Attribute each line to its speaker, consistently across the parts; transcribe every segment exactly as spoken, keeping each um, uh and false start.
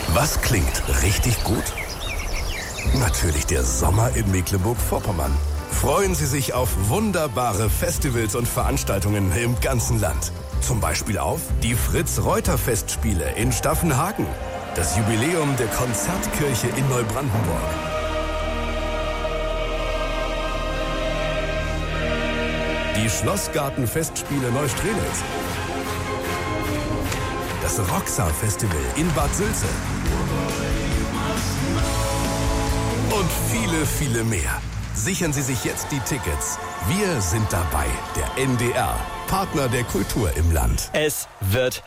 Speaker 1: Was klingt richtig gut? Natürlich der Sommer in Mecklenburg-Vorpommern. Freuen Sie sich auf wunderbare Festivals und Veranstaltungen im ganzen Land. Zum Beispiel auf die Fritz-Reuter-Festspiele in Staffenhagen, das Jubiläum der Konzertkirche in Neubrandenburg, die Schlossgarten-Festspiele Neustrelitz, das Roxa-Festival in Bad Sülze und viele, viele mehr. Sichern Sie sich jetzt die Tickets. Wir sind dabei, der N D R, Partner der Kultur im Land.
Speaker 2: Es wird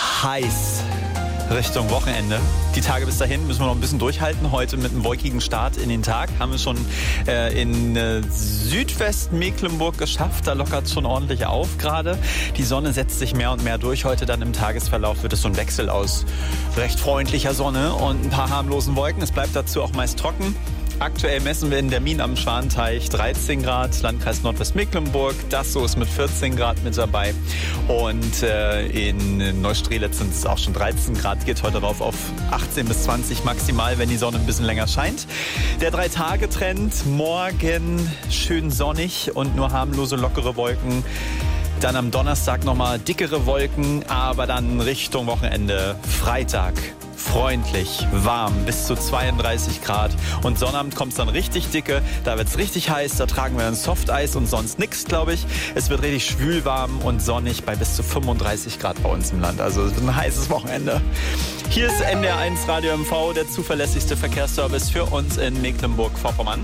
Speaker 2: heiß Richtung Wochenende. Die Tage bis dahin müssen wir noch ein bisschen durchhalten. Heute mit einem wolkigen Start in den Tag haben wir schon äh, in äh, Südwest-Mecklenburg geschafft. Da lockert es schon ordentlich auf gerade. Die Sonne setzt sich mehr und mehr durch. Heute dann im Tagesverlauf wird es so ein Wechsel aus recht freundlicher Sonne und ein paar harmlosen Wolken. Es bleibt dazu auch meist trocken. Aktuell messen wir in der Min am Schwanteich dreizehn Grad, Landkreis Nordwestmecklenburg. Dassow ist mit vierzehn Grad mit dabei. Und äh, in Neustrelitz sind es auch schon dreizehn Grad. Geht heute rauf auf achtzehn bis zwanzig maximal, wenn die Sonne ein bisschen länger scheint. Der Drei-Tage-Trend, morgen schön sonnig und nur harmlose, lockere Wolken. Dann am Donnerstag nochmal dickere Wolken, aber dann Richtung Wochenende, Freitag. Freundlich, warm, bis zu zweiunddreißig Grad. Und Sonnabend kommt es dann richtig dicke. Da wird es richtig heiß. Da tragen wir dann Softeis und sonst nichts, glaube ich. Es wird richtig schwül warm und sonnig bei bis zu fünfunddreißig Grad bei uns im Land. Also es wird ein heißes Wochenende. Hier ist N D R eins Radio M V, der zuverlässigste Verkehrsservice für uns in Mecklenburg-Vorpommern.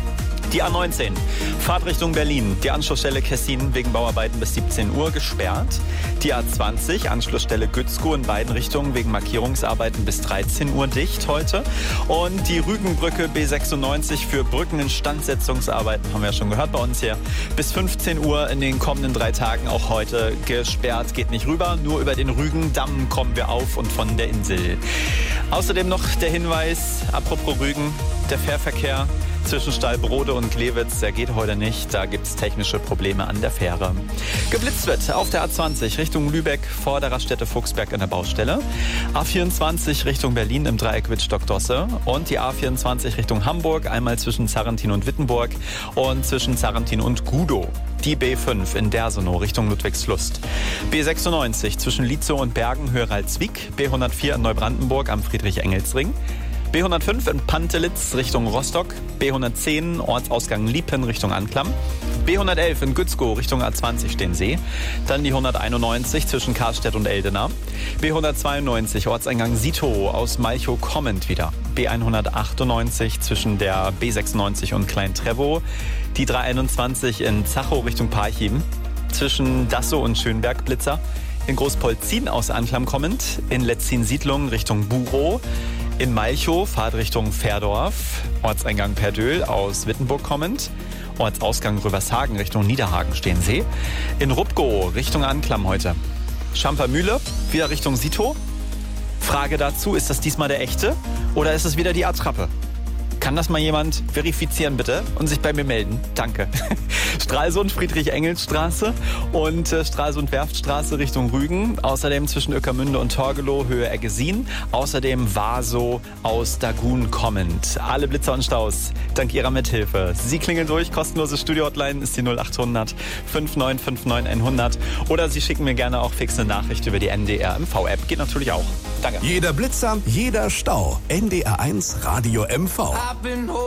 Speaker 2: Die A neunzehn, Fahrtrichtung Berlin. Die Anschlussstelle Kessin wegen Bauarbeiten bis siebzehn Uhr gesperrt. Die A zwanzig, Anschlussstelle Gützkow in beiden Richtungen wegen Markierungsarbeiten bis dreizehn Uhr dicht heute. Und die Rügenbrücke B sechsundneunzig für Brückeninstandsetzungsarbeiten, haben wir ja schon gehört bei uns hier, bis fünfzehn Uhr in den kommenden drei Tagen auch heute gesperrt. Geht nicht rüber, nur über den Rügendamm kommen wir auf und von der Insel. Außerdem noch der Hinweis, apropos Rügen, der Fährverkehr zwischen Stallbrode und Glewitz, der geht heute nicht. Da gibt es technische Probleme an der Fähre. Geblitzt wird auf der A zwanzig Richtung Lübeck vor der Raststätte Fuchsberg an der Baustelle. A vierundzwanzig Richtung Berlin im Dreieck Wittstock-Dosse. Und die A vierundzwanzig Richtung Hamburg, einmal zwischen Zarrentin und Wittenburg und zwischen Zarrentin und Gudow. Die B fünf in Dersenow Richtung Ludwigslust. B sechsundneunzig zwischen Lietzow und Bergen, Höheralzwick. B hundertvier in Neubrandenburg am Friedrich-Engels-Ring. B hundertfünf in Pantelitz Richtung Rostock, B hundertzehn Ortsausgang Liepen Richtung Anklam, B hundertelf in Gützkow Richtung A zwanzig Stehensee, dann die hunderteinundneunzig zwischen Karstedt und Eldena, B hundertzweiundneunzig Ortseingang Sitow aus Malchow kommend wieder, B hundertachtundneunzig zwischen der B sechsundneunzig und Klein-Trevow, die dreihunderteinundzwanzig in Zachow Richtung Parchim, zwischen Dassow und Schönberg Blitzer, in Großpolzin aus Anklam kommend, in Letzin-Siedlung Richtung Burow, in Malchow, Fahrtrichtung Fährdorf, Ortseingang Perdöhl aus Wittenburg kommend, Ortsausgang Rövershagen Richtung Niederhagen Stehensee, in Rupgow Richtung Anklam heute, Schampermühle, wieder Richtung Sitow. Frage dazu, ist das diesmal der echte oder ist es wieder die Attrappe? Kann das mal jemand verifizieren bitte und sich bei mir melden? Danke. Stralsund, Friedrich-Engels-Straße und äh, Stralsund-Werftstraße Richtung Rügen. Außerdem zwischen Ueckermünde und Torgelow, Höhe Eggesin. Außerdem Vaso aus Dagun kommend. Alle Blitzer und Staus dank Ihrer Mithilfe. Sie klingeln durch. Kostenlose Studio-Hotline ist die null achthundert fünf neun fünf neun hundert. Oder Sie schicken mir gerne auch fix eine Nachricht über die N D R M V-App. Geht natürlich auch. Danke.
Speaker 1: Jeder Blitzer, jeder Stau. N D R eins Radio M V.